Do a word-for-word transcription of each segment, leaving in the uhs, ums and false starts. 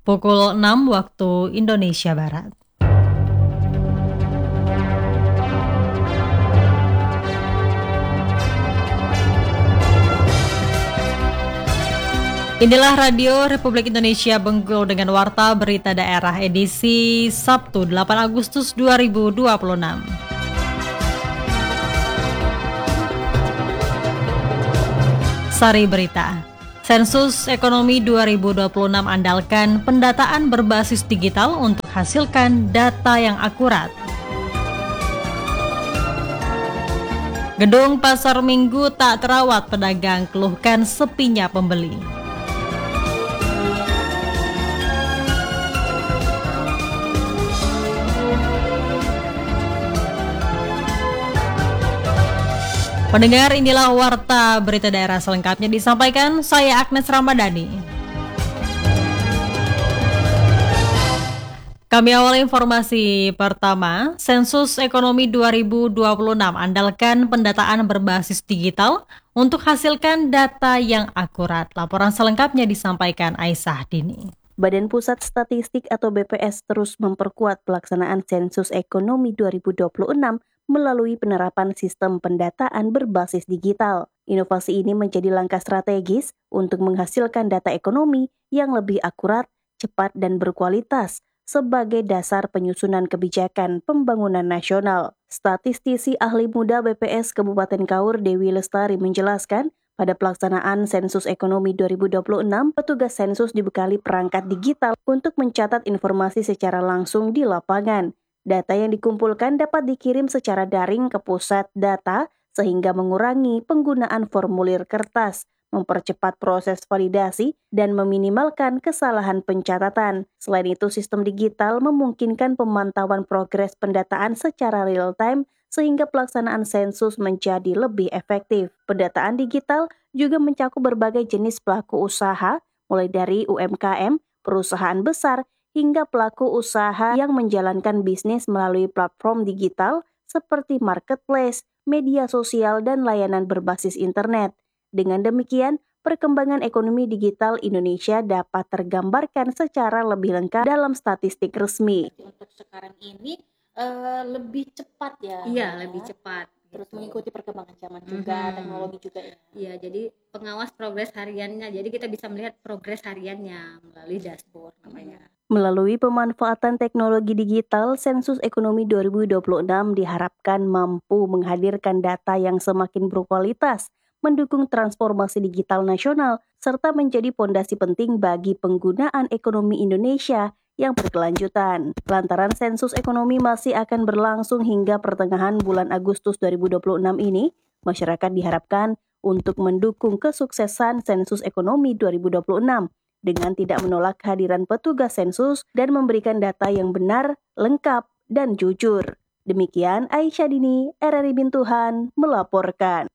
pukul enam waktu Indonesia Barat. Inilah Radio Republik Indonesia Bengkulu dengan Warta Berita Daerah edisi Sabtu delapan Agustus dua ribu dua puluh enam. Sari Berita. Sensus Ekonomi dua ribu dua puluh enam andalkan pendataan berbasis digital untuk hasilkan data yang akurat. Gedung Pasar Minggu tak terawat, pedagang keluhkan sepinya pembeli. Pendengar, inilah Warta Berita Daerah selengkapnya disampaikan saya Agnes Ramadhani. Kami awali informasi pertama. Sensus Ekonomi dua ribu dua puluh enam andalkan pendataan berbasis digital untuk hasilkan data yang akurat. Laporan selengkapnya disampaikan Aisyah Dini. Badan Pusat Statistik atau B P S terus memperkuat pelaksanaan Sensus Ekonomi dua ribu dua puluh enam melalui penerapan sistem pendataan berbasis digital. Inovasi ini menjadi langkah strategis untuk menghasilkan data ekonomi yang lebih akurat, cepat, dan berkualitas sebagai dasar penyusunan kebijakan pembangunan nasional. Statistisi ahli muda B P S Kabupaten Kaur Dewi Lestari menjelaskan, pada pelaksanaan Sensus Ekonomi dua ribu dua puluh enam, petugas sensus dibekali perangkat digital untuk mencatat informasi secara langsung di lapangan. Data yang dikumpulkan dapat dikirim secara daring ke pusat data sehingga mengurangi penggunaan formulir kertas, mempercepat proses validasi, dan meminimalkan kesalahan pencatatan. Selain itu, sistem digital memungkinkan pemantauan progres pendataan secara real-time sehingga pelaksanaan sensus menjadi lebih efektif. Pendataan digital juga mencakup berbagai jenis pelaku usaha, mulai dari U M K M, perusahaan besar, hingga pelaku usaha yang menjalankan bisnis melalui platform digital seperti marketplace, media sosial, dan layanan berbasis internet. Dengan demikian, perkembangan ekonomi digital Indonesia dapat tergambarkan secara lebih lengkap dalam statistik resmi. Untuk sekarang ini uh, lebih cepat ya. Iya, ya. lebih cepat. Terus mengikuti perkembangan zaman juga, hmm. teknologi juga ya. Iya, jadi pengawas progres hariannya. Jadi kita bisa melihat progres hariannya melalui dashboard namanya. Melalui pemanfaatan teknologi digital, Sensus Ekonomi dua ribu dua puluh enam diharapkan mampu menghadirkan data yang semakin berkualitas, mendukung transformasi digital nasional, serta menjadi pondasi penting bagi penggunaan ekonomi Indonesia yang berkelanjutan. Lantaran Sensus Ekonomi masih akan berlangsung hingga pertengahan bulan Agustus dua ribu dua puluh enam ini, masyarakat diharapkan untuk mendukung kesuksesan Sensus Ekonomi dua ribu dua puluh enam dengan tidak menolak kehadiran petugas sensus dan memberikan data yang benar, lengkap, dan jujur. Demikian Aisyah Dini, R R I Bintuhan, melaporkan.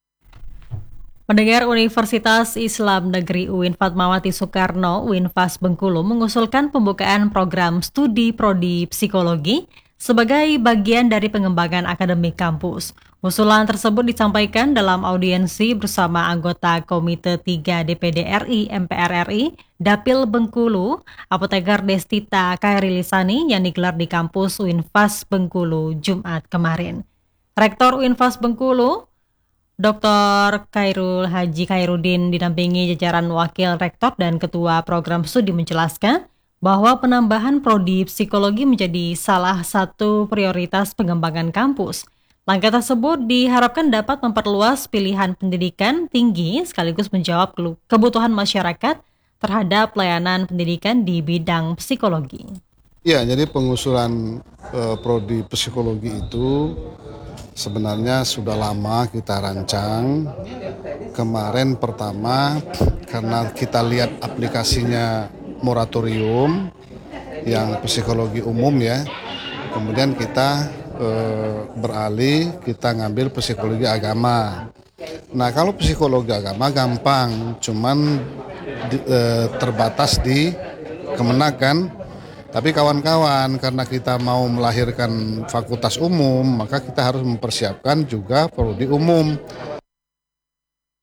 Pendengar, Universitas Islam Negeri U I N Fatmawati Soekarno U I N F A S Bengkulu mengusulkan pembukaan program studi prodi psikologi sebagai bagian dari pengembangan akademik kampus. Usulan tersebut disampaikan dalam audiensi bersama anggota Komite tiga D P D R I M P R R I Dapil Bengkulu, Apoteker Destita Kairilisani yang digelar di kampus U I N F A S Bengkulu Jumat kemarin. Rektor U I N F A S Bengkulu, Doktor Khairul Haji Khairuddin didampingi jajaran wakil rektor dan ketua program studi menjelaskan bahwa penambahan prodi psikologi menjadi salah satu prioritas pengembangan kampus. Langkah tersebut diharapkan dapat memperluas pilihan pendidikan tinggi sekaligus menjawab kebutuhan masyarakat terhadap layanan pendidikan di bidang psikologi. Ya, jadi pengusulan uh, prodi psikologi itu sebenarnya sudah lama kita rancang. Kemarin pertama karena kita lihat aplikasinya moratorium yang psikologi umum ya, kemudian kita e, beralih kita ngambil psikologi agama. Nah, kalau psikologi agama gampang, cuman di, e, terbatas di Kemenak kan. Tapi kawan-kawan, karena kita mau melahirkan fakultas umum, maka kita harus mempersiapkan juga prodi umum.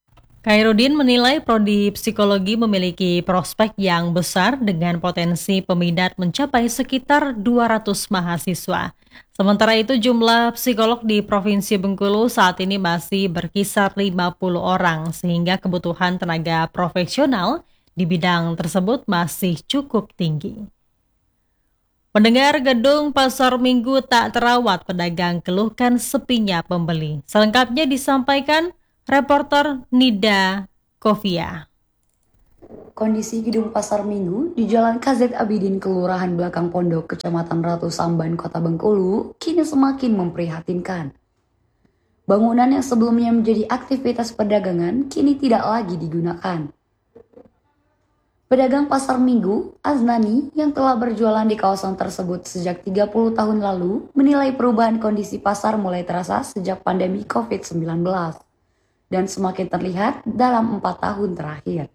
Khairuddin menilai prodi psikologi memiliki prospek yang besar dengan potensi peminat mencapai sekitar dua ratus mahasiswa. Sementara itu jumlah psikolog di Provinsi Bengkulu saat ini masih berkisar lima puluh orang sehingga kebutuhan tenaga profesional di bidang tersebut masih cukup tinggi. Pendengar, gedung Pasar Minggu tak terawat, pedagang keluhkan sepinya pembeli. Selengkapnya disampaikan reporter Nida Kofia. Kondisi gedung Pasar Minggu di Jalan K Z Abidin, Kelurahan Belakang Pondok, Kecamatan Ratu Samban, Kota Bengkulu, kini semakin memprihatinkan. Bangunan yang sebelumnya menjadi aktivitas perdagangan kini tidak lagi digunakan. Pedagang Pasar Minggu, Aznani, yang telah berjualan di kawasan tersebut sejak tiga puluh tahun lalu, menilai perubahan kondisi pasar mulai terasa sejak pandemi covid sembilan belas. Dan semakin terlihat dalam empat tahun terakhir.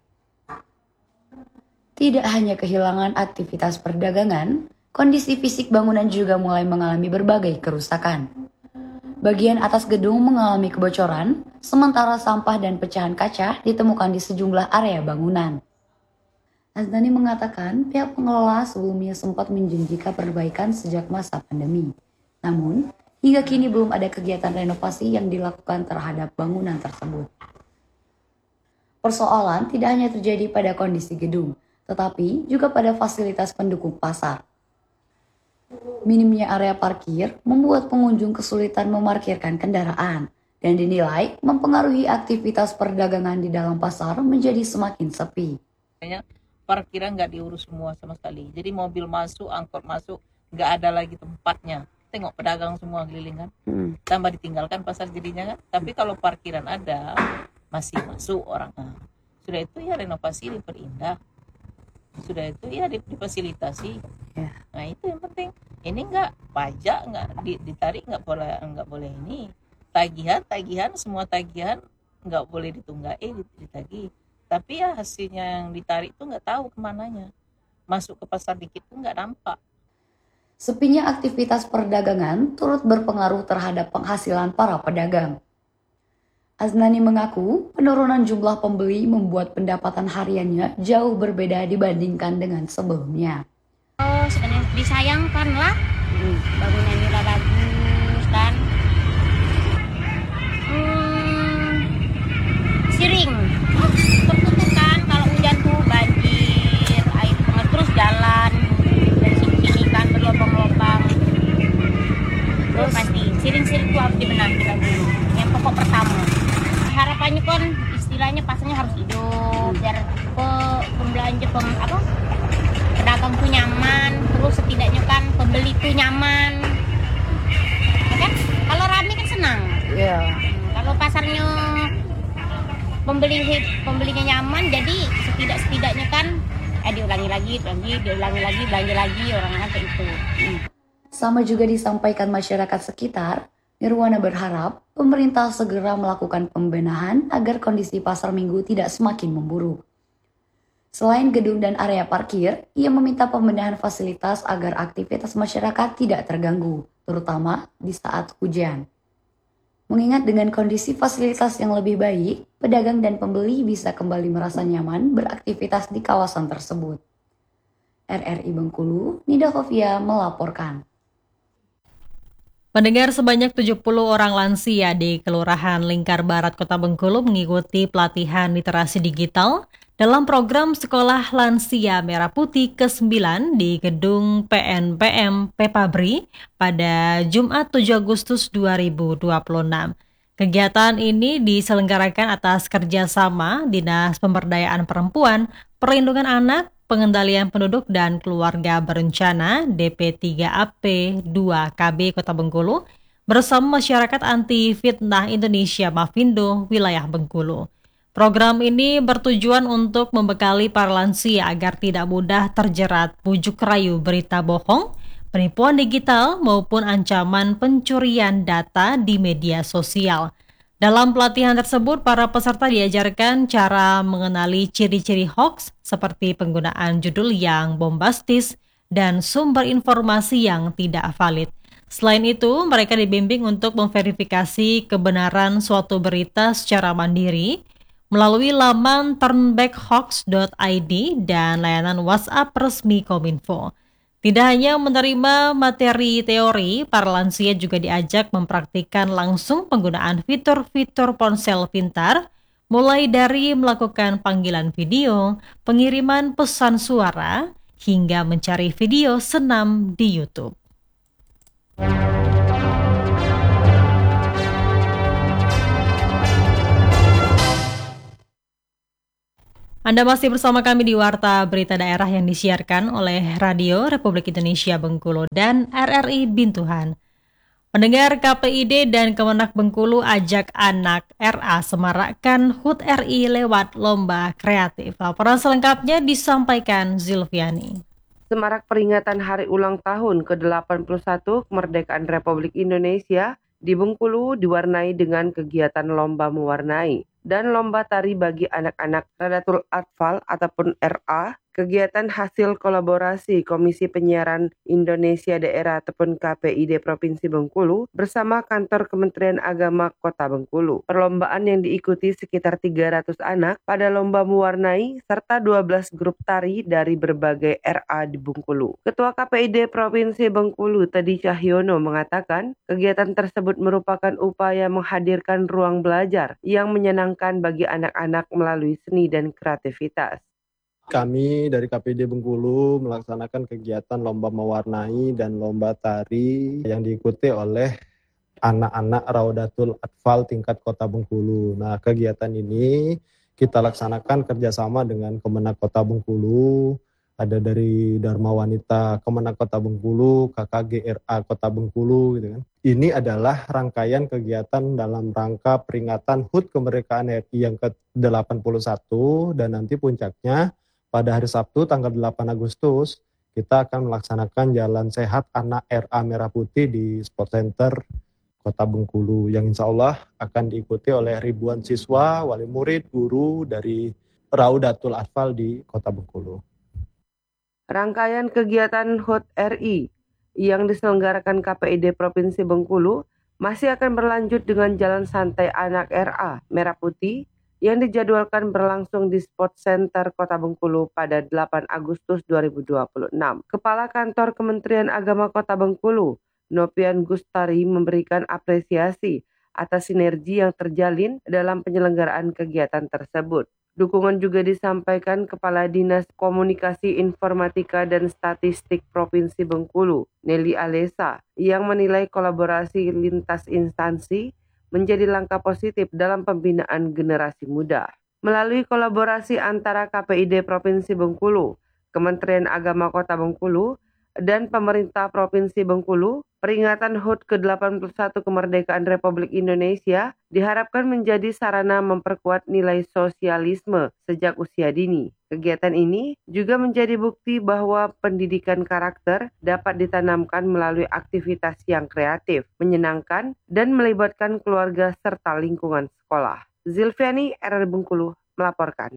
Tidak hanya kehilangan aktivitas perdagangan, kondisi fisik bangunan juga mulai mengalami berbagai kerusakan. Bagian atas gedung mengalami kebocoran, sementara sampah dan pecahan kaca ditemukan di sejumlah area bangunan. Aznani mengatakan pihak pengelola sebelumnya sempat menjanjikan perbaikan sejak masa pandemi. Namun, hingga kini belum ada kegiatan renovasi yang dilakukan terhadap bangunan tersebut. Persoalan tidak hanya terjadi pada kondisi gedung, tetapi juga pada fasilitas pendukung pasar. Minimnya area parkir membuat pengunjung kesulitan memarkirkan kendaraan dan dinilai mempengaruhi aktivitas perdagangan di dalam pasar menjadi semakin sepi. Parkiran nggak diurus semua sama sekali, jadi mobil masuk, angkot masuk, nggak ada lagi tempatnya. Tengok pedagang semua keliling kan, hmm. tambah ditinggalkan pasar jadinya kan. Tapi kalau parkiran ada, masih masuk orang. Nah, sudah itu ya renovasi diperindah, sudah itu ya difasilitasi. Yeah. Nah itu yang penting. Ini enggak pajak, enggak ditarik, enggak boleh, enggak boleh ini tagihan, tagihan semua tagihan enggak boleh ditunggai, ditagih. Tapi ya hasilnya yang ditarik itu enggak tahu kemananya. Masuk ke pasar dikit pun enggak nampak. Sepinya aktivitas perdagangan turut berpengaruh terhadap penghasilan para pedagang. Aznani mengaku penurunan jumlah pembeli membuat pendapatan hariannya jauh berbeda dibandingkan dengan sebelumnya. Oh, sebenarnya disayangkan lah. Hmm, bangunan ini bagus kan. Hmm, siring. Tertutup kan kalau hujan tuh banjir, air terus jalan. Kan berlobang-lobang, terus pasti siring-siring itu harus dibenahi dulu. Yang pokok pertama, harapannya kan istilahnya pasarnya harus hidup, biar ke pembelanja pem, apa pedagang tuh nyaman, terus setidaknya kan pembeli tuh nyaman, ya kan? Kalau rame kan senang. Iya. Yeah. Kalau pasarnya pembeli pembelinya nyaman, jadi setidak-setidaknya kan Eh, diulangi lagi, lagi, diulangi lagi, belanja lagi, orang kayak itu. Hmm. Sama juga disampaikan masyarakat sekitar, Nirwana berharap pemerintah segera melakukan pembenahan agar kondisi pasar Minggu tidak semakin memburuk. Selain gedung dan area parkir, ia meminta pembenahan fasilitas agar aktivitas masyarakat tidak terganggu, terutama di saat hujan. Mengingat dengan kondisi fasilitas yang lebih baik, pedagang dan pembeli bisa kembali merasa nyaman beraktivitas di kawasan tersebut. R R I Bengkulu, Nida Kofia melaporkan. Pendengar, sebanyak tujuh puluh orang lansia di Kelurahan Lingkar Barat, Kota Bengkulu mengikuti pelatihan literasi digital dalam program Sekolah Lansia Merah Putih ke sembilan di Gedung P N P M Pepabri pada Jumat tujuh Agustus dua ribu dua puluh enam. Kegiatan ini diselenggarakan atas kerjasama Dinas Pemberdayaan Perempuan, Perlindungan Anak, Pengendalian Penduduk dan Keluarga Berencana D P tiga A P dua K B Kota Bengkulu bersama Masyarakat Anti Fitnah Indonesia Mafindo wilayah Bengkulu. Program ini bertujuan untuk membekali para lansia agar tidak mudah terjerat bujuk rayu berita bohong, penipuan digital maupun ancaman pencurian data di media sosial. Dalam pelatihan tersebut, para peserta diajarkan cara mengenali ciri-ciri hoax seperti penggunaan judul yang bombastis dan sumber informasi yang tidak valid. Selain itu, mereka dibimbing untuk memverifikasi kebenaran suatu berita secara mandiri, melalui laman turnbackhoax dot i d dan layanan WhatsApp resmi Kominfo. Tidak hanya menerima materi teori, para lansia juga diajak mempraktikkan langsung penggunaan fitur-fitur ponsel pintar, mulai dari melakukan panggilan video, pengiriman pesan suara, hingga mencari video senam di YouTube. Anda masih bersama kami di Warta Berita Daerah yang disiarkan oleh Radio Republik Indonesia Bengkulu dan R R I Bintuhan. Pendengar, K P I D dan Kemenak Bengkulu ajak anak R A semarakkan H U T R I lewat lomba kreatif. Laporan selengkapnya disampaikan Zilviani. Semarak peringatan hari ulang tahun ke delapan puluh satu kemerdekaan Republik Indonesia di Bengkulu diwarnai dengan kegiatan lomba mewarnai dan lomba tari bagi anak-anak Radatul Atfal ataupun R A, kegiatan hasil kolaborasi Komisi Penyiaran Indonesia Daerah ataupun K P I D Provinsi Bengkulu bersama Kantor Kementerian Agama Kota Bengkulu. Perlombaan yang diikuti sekitar tiga ratus anak pada lomba mewarnai serta dua belas grup tari dari berbagai R A di Bengkulu. Ketua K P I D Provinsi Bengkulu Teddy Cahyono mengatakan, kegiatan tersebut merupakan upaya menghadirkan ruang belajar yang menyenangkan bagi anak-anak melalui seni dan kreativitas. Kami dari K P I D Bengkulu melaksanakan kegiatan lomba mewarnai dan lomba tari yang diikuti oleh anak-anak Raudatul Atfal tingkat Kota Bengkulu. Nah, kegiatan ini kita laksanakan kerjasama dengan Kemenak Kota Bengkulu, ada dari Dharma Wanita Kemenak Kota Bengkulu, K K G R A Kota Bengkulu, gitu kan. Ini adalah rangkaian kegiatan dalam rangka peringatan H U T Kemerdekaan R I yang ke delapan puluh satu dan nanti puncaknya pada hari Sabtu tanggal delapan Agustus kita akan melaksanakan Jalan Sehat Anak R A Merah Putih di Sport Center Kota Bengkulu yang insya Allah akan diikuti oleh ribuan siswa, wali murid, guru dari Raudatul Atfal di Kota Bengkulu. Rangkaian kegiatan H U T R I yang diselenggarakan K P I D Provinsi Bengkulu masih akan berlanjut dengan Jalan Santai Anak R A Merah Putih yang dijadwalkan berlangsung di Sport Center Kota Bengkulu pada delapan Agustus dua ribu dua puluh enam. Kepala Kantor Kementerian Agama Kota Bengkulu, Nopian Gustari, memberikan apresiasi atas sinergi yang terjalin dalam penyelenggaraan kegiatan tersebut. Dukungan juga disampaikan Kepala Dinas Komunikasi Informatika dan Statistik Provinsi Bengkulu, Nelly Alesa, yang menilai kolaborasi lintas instansi menjadi langkah positif dalam pembinaan generasi muda. Melalui kolaborasi antara K P I D Provinsi Bengkulu, Kementerian Agama Kota Bengkulu, dan pemerintah Provinsi Bengkulu, peringatan H U T ke delapan puluh satu kemerdekaan Republik Indonesia diharapkan menjadi sarana memperkuat nilai sosialisme sejak usia dini. Kegiatan ini juga menjadi bukti bahwa pendidikan karakter dapat ditanamkan melalui aktivitas yang kreatif, menyenangkan, dan melibatkan keluarga serta lingkungan sekolah. Zilviani, R R Bengkulu, melaporkan.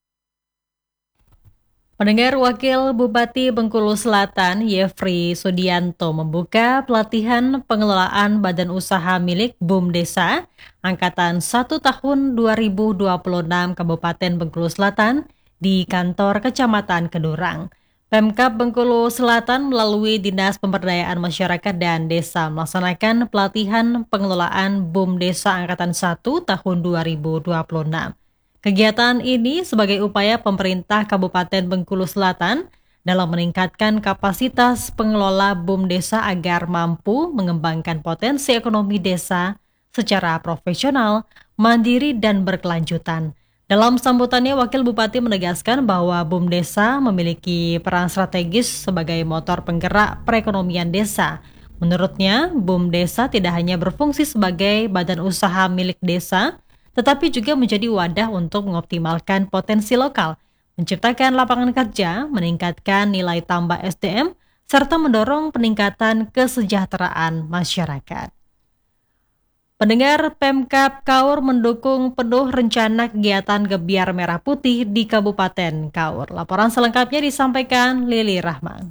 Pendengar, Wakil Bupati Bengkulu Selatan Yefri Sudianto membuka pelatihan pengelolaan badan usaha milik BUMDesa Angkatan satu tahun dua ribu dua puluh enam Kabupaten Bengkulu Selatan di kantor Kecamatan Kedurang. Pemkab Bengkulu Selatan melalui Dinas Pemberdayaan Masyarakat dan Desa melaksanakan pelatihan pengelolaan BUMDesa Angkatan satu tahun dua ribu dua puluh enam. Kegiatan ini sebagai upaya pemerintah Kabupaten Bengkulu Selatan dalam meningkatkan kapasitas pengelola BUMDesa agar mampu mengembangkan potensi ekonomi desa secara profesional, mandiri, dan berkelanjutan. Dalam sambutannya, Wakil Bupati menegaskan bahwa BUMDesa memiliki peran strategis sebagai motor penggerak perekonomian desa. Menurutnya, BUMDesa tidak hanya berfungsi sebagai badan usaha milik desa, tetapi juga menjadi wadah untuk mengoptimalkan potensi lokal, menciptakan lapangan kerja, meningkatkan nilai tambah S D M, serta mendorong peningkatan kesejahteraan masyarakat. Pendengar, Pemkab Kaur mendukung penuh rencana kegiatan Gebiar Merah Putih di Kabupaten Kaur. Laporan selengkapnya disampaikan Lili Rahman.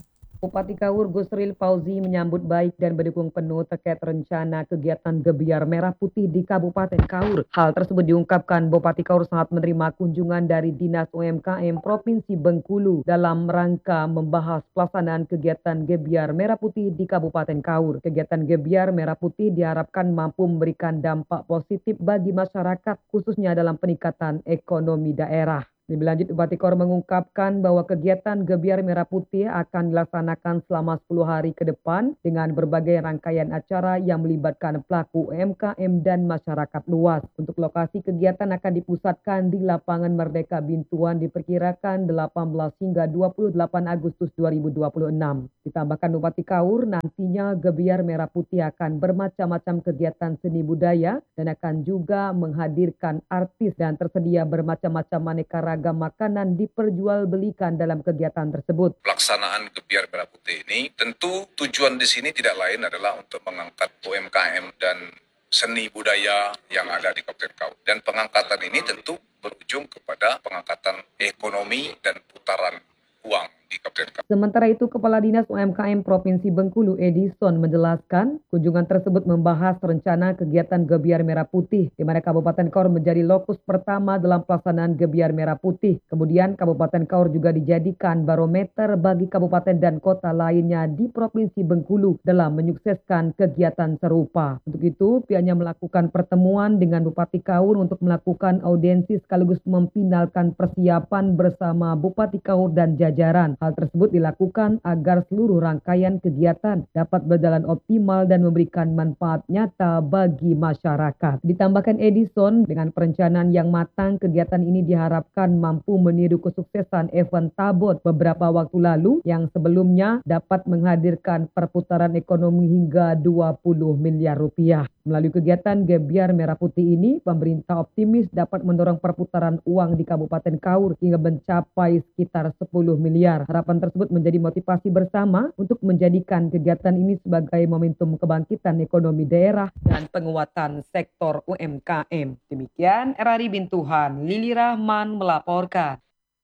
Bupati Kaur Gusril Fauzi menyambut baik dan mendukung penuh terkait rencana kegiatan Gebiar Merah Putih di Kabupaten Kaur. Hal tersebut diungkapkan Bupati Kaur saat menerima kunjungan dari Dinas U M K M Provinsi Bengkulu dalam rangka membahas pelaksanaan kegiatan Gebiar Merah Putih di Kabupaten Kaur. Kegiatan Gebiar Merah Putih diharapkan mampu memberikan dampak positif bagi masyarakat, khususnya dalam peningkatan ekonomi daerah. Lebih lanjut, Bupati Kaur mengungkapkan bahwa kegiatan Gebiar Merah Putih akan dilaksanakan selama sepuluh hari ke depan dengan berbagai rangkaian acara yang melibatkan pelaku U M K M dan masyarakat luas. Untuk lokasi kegiatan akan dipusatkan di Lapangan Merdeka Bintuan diperkirakan delapan belas hingga dua puluh delapan Agustus dua ribu dua puluh enam. Ditambahkan Bupati Kaur, nantinya Gebiar Merah Putih akan bermacam-macam kegiatan seni budaya dan akan juga menghadirkan artis dan tersedia bermacam-macam aneka ragam makanan diperjualbelikan dalam kegiatan tersebut. Pelaksanaan Gebiar Merah Putih ini tentu tujuan di sini tidak lain adalah untuk mengangkat U M K M dan seni budaya yang ada di Kabupaten Kaur. Dan pengangkatan ini tentu berujung kepada pengangkatan ekonomi dan putaran uang di Kabupaten Kaur. Sementara itu, Kepala Dinas U M K M Provinsi Bengkulu Edison menjelaskan kunjungan tersebut membahas rencana kegiatan Gebiar Merah Putih, di mana Kabupaten Kaur menjadi lokus pertama dalam pelaksanaan Gebiar Merah Putih. Kemudian Kabupaten Kaur juga dijadikan barometer bagi kabupaten dan kota lainnya di Provinsi Bengkulu dalam menyukseskan kegiatan serupa. Untuk itu, pihaknya melakukan pertemuan dengan Bupati Kaur untuk melakukan audiensi sekaligus memfinalkan persiapan bersama Bupati Kaur dan jajaran. Hal tersebut dilakukan agar seluruh rangkaian kegiatan dapat berjalan optimal dan memberikan manfaat nyata bagi masyarakat. Ditambahkan Edison, dengan perencanaan yang matang, kegiatan ini diharapkan mampu meniru kesuksesan event Tabot beberapa waktu lalu yang sebelumnya dapat menghadirkan perputaran ekonomi hingga dua puluh miliar rupiah. Melalui kegiatan Gebiar Merah Putih ini, pemerintah optimis dapat mendorong perputaran uang di Kabupaten Kaur hingga mencapai sekitar sepuluh miliar. Harapan tersebut menjadi motivasi bersama untuk menjadikan kegiatan ini sebagai momentum kebangkitan ekonomi daerah dan penguatan sektor U M K M. Demikian R R I Bintuhan, Lili Rahman melaporkan.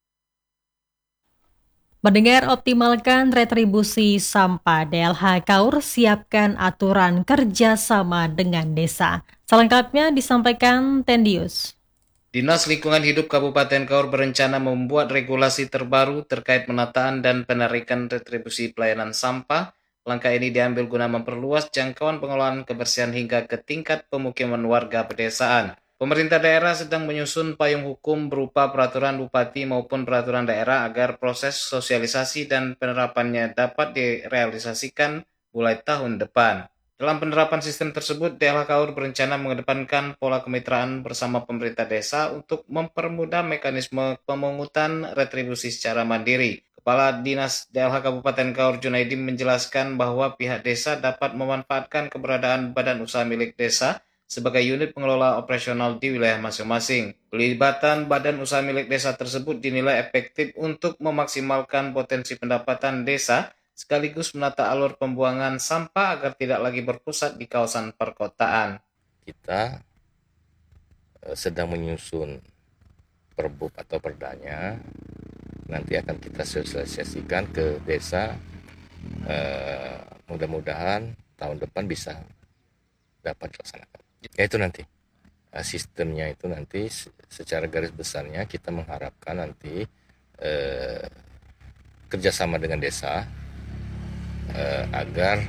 Mendengar optimalkan retribusi sampah, D L H Kaur siapkan aturan kerjasama dengan desa. Selengkapnya disampaikan Tendius. Dinas Lingkungan Hidup Kabupaten Kaur berencana membuat regulasi terbaru terkait penataan dan penarikan retribusi pelayanan sampah. Langkah ini diambil guna memperluas jangkauan pengelolaan kebersihan hingga ke tingkat pemukiman warga pedesaan. Pemerintah daerah sedang menyusun payung hukum berupa peraturan bupati maupun peraturan daerah agar proses sosialisasi dan penerapannya dapat direalisasikan mulai tahun depan. Dalam penerapan sistem tersebut, D L H Kaur berencana mengedepankan pola kemitraan bersama pemerintah desa untuk mempermudah mekanisme pemungutan retribusi secara mandiri. Kepala Dinas D L H Kabupaten Kaur Junaidi menjelaskan bahwa pihak desa dapat memanfaatkan keberadaan badan usaha milik desa sebagai unit pengelola operasional di wilayah masing-masing. Pelibatan badan usaha milik desa tersebut dinilai efektif untuk memaksimalkan potensi pendapatan desa sekaligus menata alur pembuangan sampah agar tidak lagi berpusat di kawasan perkotaan. Kita eh, sedang menyusun perbub atau perdanya, nanti akan kita sosialisasikan ke desa, eh, mudah-mudahan tahun depan bisa dapat dilaksanakan. Ya itu nanti uh, sistemnya itu nanti secara garis besarnya kita mengharapkan nanti uh, kerjasama dengan desa uh, agar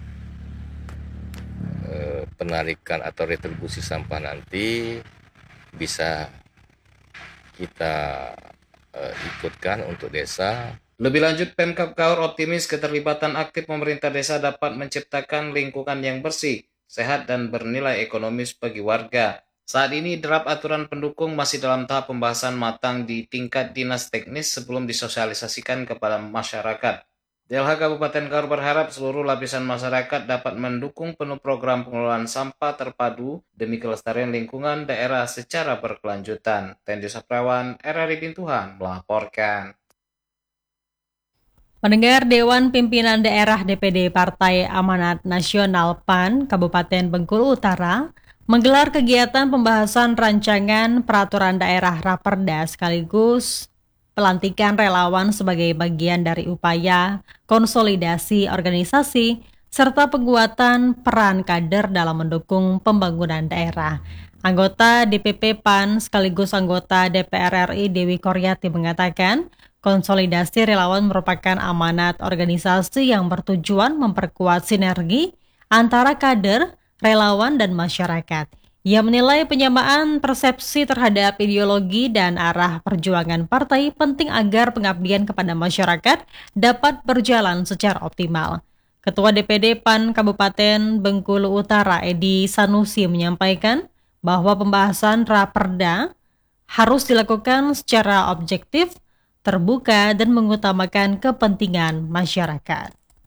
uh, penarikan atau retribusi sampah nanti bisa kita uh, ikutkan untuk desa. Lebih lanjut, Pemkab Kaur optimis keterlibatan aktif pemerintah desa dapat menciptakan lingkungan yang bersih, sehat dan bernilai ekonomis bagi warga. Saat ini draft aturan pendukung masih dalam tahap pembahasan matang di tingkat dinas teknis sebelum disosialisasikan kepada masyarakat. D L H Kabupaten Kaur berharap seluruh lapisan masyarakat dapat mendukung penuh program pengelolaan sampah terpadu demi kelestarian lingkungan daerah secara berkelanjutan. Tendi Saprawan, R R I Bintuhan melaporkan. Mendengar Dewan Pimpinan Daerah D P D Partai Amanat Nasional P A N Kabupaten Bengkulu Utara menggelar kegiatan pembahasan rancangan peraturan daerah Raperda sekaligus pelantikan relawan sebagai bagian dari upaya konsolidasi organisasi serta penguatan peran kader dalam mendukung pembangunan daerah. Anggota D P P P A N sekaligus anggota D P R R I Dewi Koryati mengatakan, konsolidasi relawan merupakan amanat organisasi yang bertujuan memperkuat sinergi antara kader, relawan, dan masyarakat. Ia menilai penyamaan persepsi terhadap ideologi dan arah perjuangan partai penting agar pengabdian kepada masyarakat dapat berjalan secara optimal. Ketua D P D P A N Kabupaten Bengkulu Utara Edi Sanusi menyampaikan bahwa pembahasan Raperda harus dilakukan secara objektif, terbuka, dan mengutamakan kepentingan masyarakat.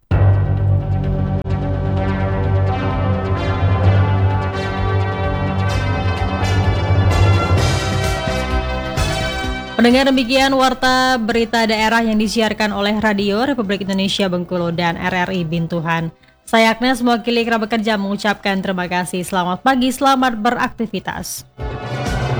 Pendengar, demikian warta berita daerah yang disiarkan oleh Radio Republik Indonesia Bengkulu dan R R I Bintuhan. Saya Agnes, mewakili kerabat kerja mengucapkan terima kasih. Selamat pagi, selamat beraktivitas.